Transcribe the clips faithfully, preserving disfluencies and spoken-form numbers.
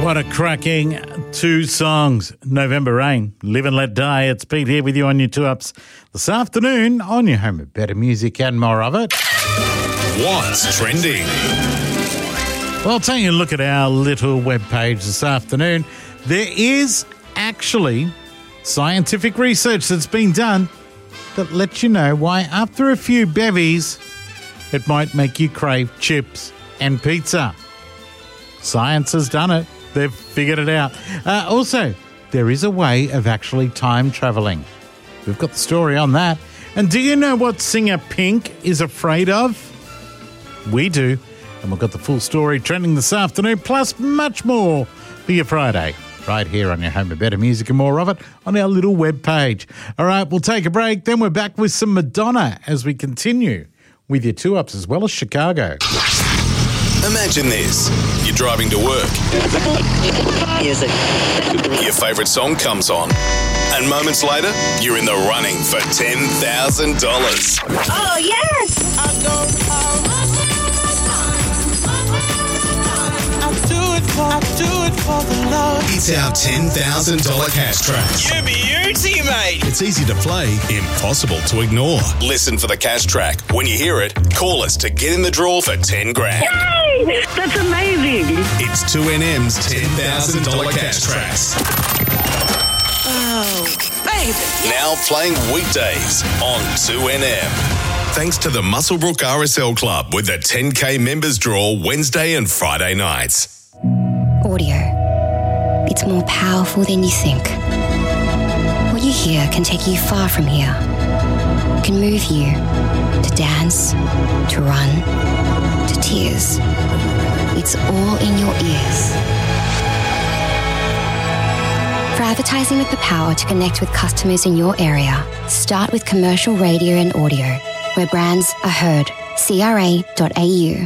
What a cracking two songs. November Rain, Live and Let Die. It's Pete here with you on your two-ups this afternoon on your home of better music and more of it. What's trending? Well, taking a look at our little webpage this afternoon, there is actually scientific research that's been done that lets you know why after a few bevies it might make you crave chips and pizza. Science has done it. They've figured it out. Uh, also, there is a way of actually time travelling. We've got the story on that. And do you know what singer Pink is afraid of? We do. And we've got the full story trending this afternoon, plus much more for your Friday, right here on your home of better music and more of it on our little webpage. All right, we'll take a break. Then we're back with some Madonna as we continue with your two-ups as well as Chicago. Imagine this. You're driving to work. Music. Your favourite song comes on. And moments later, you're in the running for ten thousand dollars. Oh, yes! I do it for the love. It's our ten thousand dollars cash track. You beauty, mate. It's easy to play, impossible to ignore. Listen for the cash track. When you hear it, call us to get in the draw for ten grand. Yay! That's amazing. It's two N M's ten thousand dollars cash tracks. Oh, baby. Now playing weekdays on two N M. Thanks to the Muswellbrook R S L Club with the ten K members draw Wednesday and Friday nights. Audio. It's more powerful than you think. What you hear can take you far from here. It can move you to dance, to run, to tears. It's all in your ears. For advertising with the power to connect with customers in your area, start with commercial radio and audio, where brands are heard. C R A dot A U.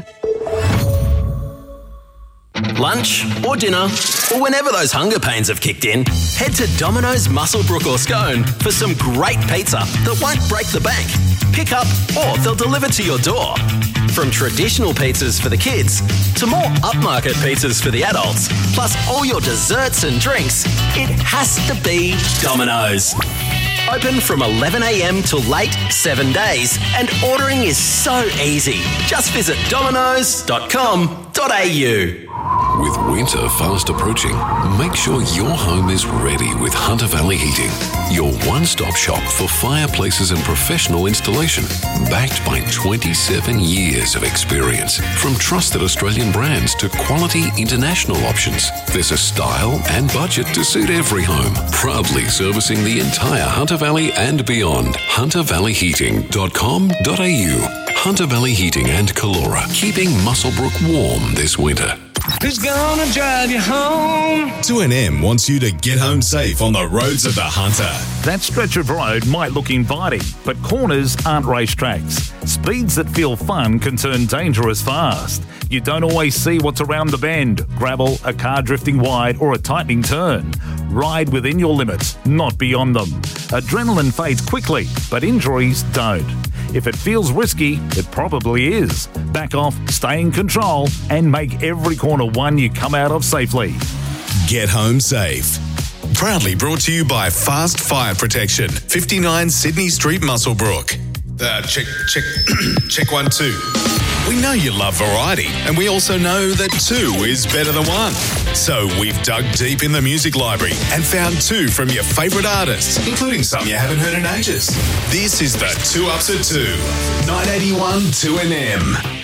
Lunch or dinner, or whenever those hunger pains have kicked in, head to Domino's Muswellbrook or Scone for some great pizza that won't break the bank. Pick up or they'll deliver to your door. From traditional pizzas for the kids to more upmarket pizzas for the adults, plus all your desserts and drinks, it has to be Domino's. Open from eleven a m till late, seven days, and ordering is so easy. Just visit dominoes dot com dot a u. With winter fast approaching, make sure your home is ready with Hunter Valley Heating, your one-stop shop for fireplaces and professional installation, backed by twenty-seven years of experience. From trusted Australian brands to quality international options, there's a style and budget to suit every home. Proudly servicing the entire Hunter Valley and beyond. hunter valley heating dot com dot a u. Hunter Valley Heating and Calora, keeping Muswellbrook warm this winter. Who's gonna drive you home? two N M wants you to get home safe on the roads of the Hunter. That stretch of road might look inviting, but corners aren't racetracks. Speeds that feel fun can turn dangerous fast. You don't always see what's around the bend, gravel, a car drifting wide, or a tightening turn. Ride within your limits, not beyond them. Adrenaline fades quickly, but injuries don't. If it feels risky, it probably is. Back off, stay in control, and make every corner one you come out of safely. Get home safe. Proudly brought to you by Fast Fire Protection, fifty-nine Sydney Street, Muswellbrook. Uh, check, check, check one, two. We know you love variety, and we also know that two is better than one. So we've dug deep in the music library and found two from your favourite artists, including some you haven't heard in ages. This is the Two Ups at Two, nine eighty-one two N M.